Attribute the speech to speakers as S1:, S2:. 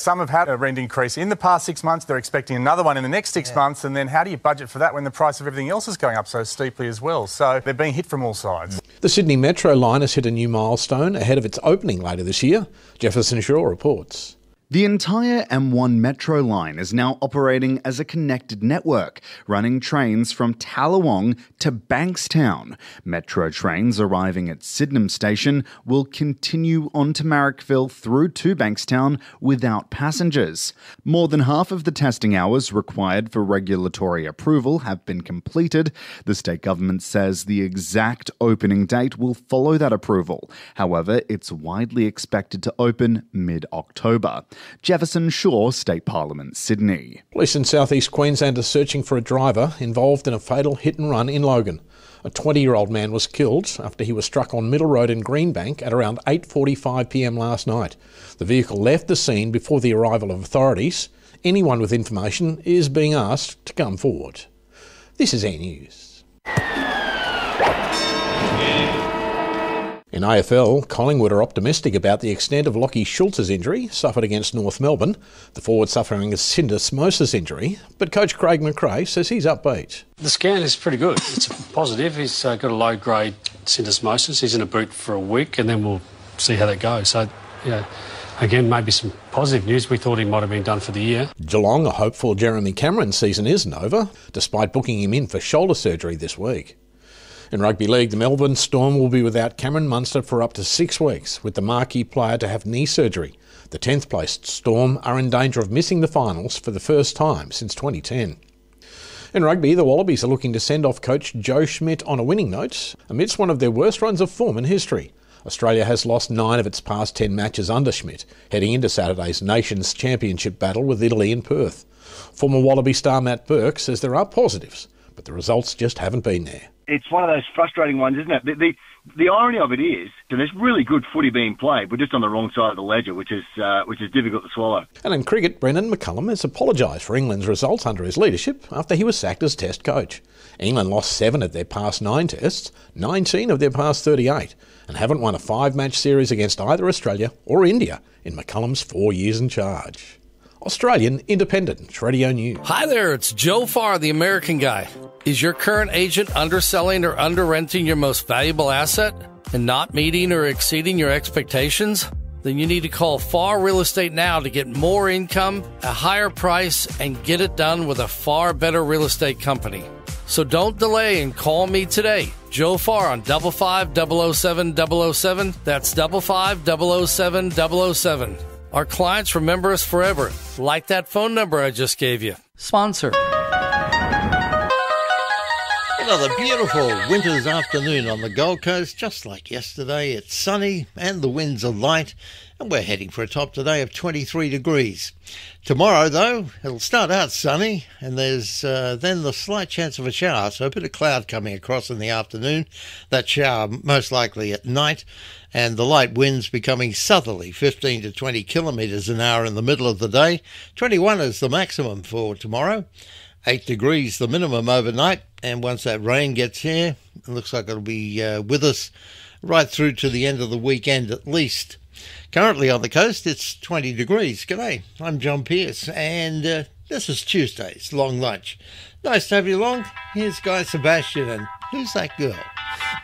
S1: some have had a rent increase in the past 6 months. They're expecting another one in the next 6 months. And then how do you budget for that when the price of everything else is going up so steeply as well? So they're being hit from all sides.
S2: The Sydney Metro line has hit a new milestone ahead of its opening later this year. Jefferson Shaw reports.
S3: The entire M1 Metro line is now operating as a connected network, running trains from Tallawong to Bankstown. Metro trains arriving at Sydenham Station will continue on to Marrickville through to Bankstown without passengers. More than half of the testing hours required for regulatory approval have been completed. The state government says the exact opening date will follow that approval. However, it's widely expected to open mid-October. Jefferson Shaw, State Parliament, Sydney.
S2: Police in southeast Queensland are searching for a driver involved in a fatal hit and run in Logan. A 20-year-old man was killed after he was struck on Middle Road in Greenbank at around 8:45pm last night. The vehicle left the scene before the arrival of authorities. Anyone with information is being asked to come forward. This is Air News. In AFL, Collingwood are optimistic about the extent of Lachie Schultz's injury suffered against North Melbourne, the forward suffering a syndesmosis injury, but coach Craig McRae says he's upbeat.
S4: The scan is pretty good. It's positive. He's got a low-grade syndesmosis. He's in a boot for a week, and then we'll see how that goes. So, again, maybe some positive news. We thought he might have been done for the year.
S2: Geelong, a hopeful Jeremy Cameron season isn't over, despite booking him in for shoulder surgery this week. In rugby league, the Melbourne Storm will be without Cameron Munster for up to 6 weeks, with the marquee player to have knee surgery. The 10th placed Storm are in danger of missing the finals for the first time since 2010. In rugby, the Wallabies are looking to send off coach Joe Schmidt on a winning note amidst one of their worst runs of form in history. Australia has lost 9 of its past 10 matches under Schmidt, heading into Saturday's Nations Championship battle with Italy in Perth. Former Wallaby star Matt Burke says there are positives, but the results just haven't been there.
S5: It's one of those frustrating ones, isn't it? The irony of it is that there's really good footy being played, but just on the wrong side of the ledger, which is difficult to swallow.
S2: And in cricket, Brendan McCullum has apologised for England's results under his leadership after he was sacked as Test coach. England lost 7 of their past 9 tests, 19 of their past 38, and haven't won a 5-match series against either Australia or India in McCullum's 4 years in charge. Australian Independent Radio News.
S6: Hi there, it's Joe Farr, the American Guy. Is your current agent underselling or under-renting your most valuable asset and not meeting or exceeding your expectations? Then you need to call Farr Real Estate now to get more income, a higher price, and get it done with a far better real estate company. So don't delay and call me today. Joe Farr on 55007-007. That's 55007-007. Our clients remember us forever, like that phone number I just gave you. Sponsor.
S7: Another beautiful winter's afternoon on the Gold Coast. Just like yesterday, it's sunny and the winds are light, and we're heading for a top today of 23 degrees. Tomorrow, though, it'll start out sunny, and there's then the slight chance of a shower, so a bit of cloud coming across in the afternoon. That shower most likely at night, and the light winds becoming southerly, 15 to 20 kilometres an hour in the middle of the day. 21 is the maximum for tomorrow. 8 degrees the minimum overnight, and once that rain gets here, it looks like it'll be with us right through to the end of the weekend at least. Currently on the coast, it's 20 degrees. G'day, I'm John Pierce, and this is Tuesday's Long Lunch. Nice to have you along. Here's Guy Sebastian, and Who's That Girl?